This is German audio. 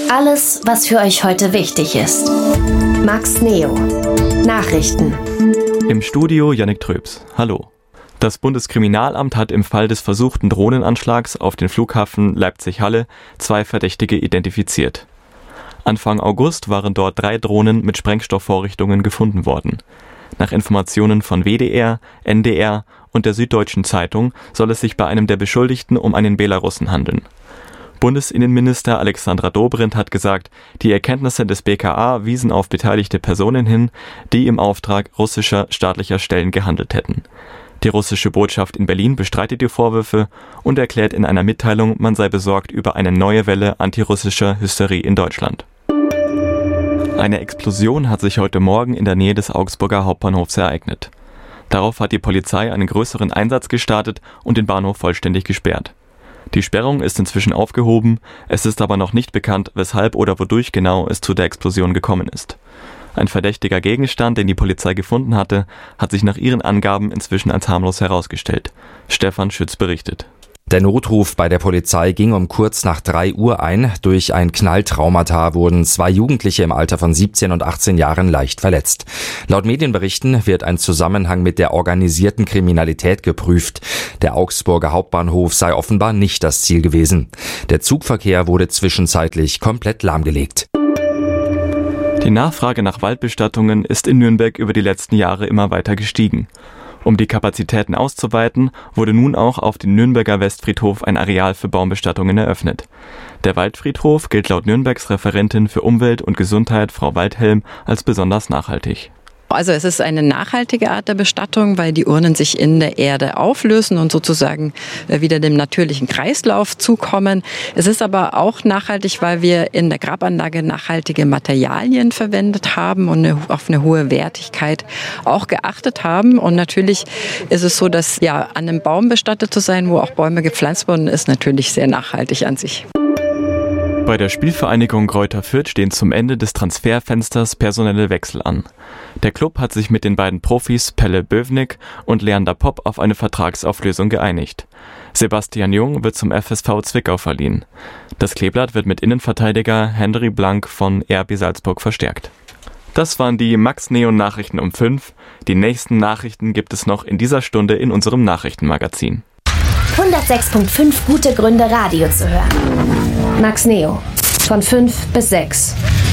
Alles, was für euch heute wichtig ist. Max Neo. Nachrichten. Im Studio Yannick Tröps. Hallo. Das Bundeskriminalamt hat im Fall des versuchten Drohnenanschlags auf den Flughafen Leipzig-Halle 2 Verdächtige identifiziert. Anfang August waren dort 3 Drohnen mit Sprengstoffvorrichtungen gefunden worden. Nach Informationen von WDR, NDR und der Süddeutschen Zeitung soll es sich bei einem der Beschuldigten um einen Belarussen handeln. Bundesinnenminister Alexandra Dobrindt hat gesagt, die Erkenntnisse des BKA wiesen auf beteiligte Personen hin, die im Auftrag russischer staatlicher Stellen gehandelt hätten. Die russische Botschaft in Berlin bestreitet die Vorwürfe und erklärt in einer Mitteilung, man sei besorgt über eine neue Welle antirussischer Hysterie in Deutschland. Eine Explosion hat sich heute Morgen in der Nähe des Augsburger Hauptbahnhofs ereignet. Darauf hat die Polizei einen größeren Einsatz gestartet und den Bahnhof vollständig gesperrt. Die Sperrung ist inzwischen aufgehoben, es ist aber noch nicht bekannt, weshalb oder wodurch genau es zu der Explosion gekommen ist. Ein verdächtiger Gegenstand, den die Polizei gefunden hatte, hat sich nach ihren Angaben inzwischen als harmlos herausgestellt. Stefan Schütz berichtet. Der Notruf bei der Polizei ging um kurz nach 3 Uhr ein. Durch ein Knalltraumata wurden 2 Jugendliche im Alter von 17 und 18 Jahren leicht verletzt. Laut Medienberichten wird ein Zusammenhang mit der organisierten Kriminalität geprüft. Der Augsburger Hauptbahnhof sei offenbar nicht das Ziel gewesen. Der Zugverkehr wurde zwischenzeitlich komplett lahmgelegt. Die Nachfrage nach Waldbestattungen ist in Nürnberg über die letzten Jahre immer weiter gestiegen. Um die Kapazitäten auszuweiten, wurde nun auch auf dem Nürnberger Westfriedhof ein Areal für Baumbestattungen eröffnet. Der Waldfriedhof gilt laut Nürnbergs Referentin für Umwelt und Gesundheit, Frau Waldhelm, als besonders nachhaltig. Also es ist eine nachhaltige Art der Bestattung, weil die Urnen sich in der Erde auflösen und sozusagen wieder dem natürlichen Kreislauf zukommen. Es ist aber auch nachhaltig, weil wir in der Grabanlage nachhaltige Materialien verwendet haben und auf eine hohe Wertigkeit auch geachtet haben. Und natürlich ist es so, dass an einem Baum bestattet zu sein, wo auch Bäume gepflanzt wurden, ist natürlich sehr nachhaltig an sich. Bei der Spielvereinigung Greuther Fürth stehen zum Ende des Transferfensters personelle Wechsel an. Der Klub hat sich mit den beiden Profis Pelle Bövnik und Leander Popp auf eine Vertragsauflösung geeinigt. Sebastian Jung wird zum FSV Zwickau verliehen. Das Kleeblatt wird mit Innenverteidiger Henry Blank von RB Salzburg verstärkt. Das waren die Max Neo Nachrichten um 5. Die nächsten Nachrichten gibt es noch in dieser Stunde in unserem Nachrichtenmagazin. 106.5 gute Gründe, Radio zu hören. Max Neo. Von 5 bis 6.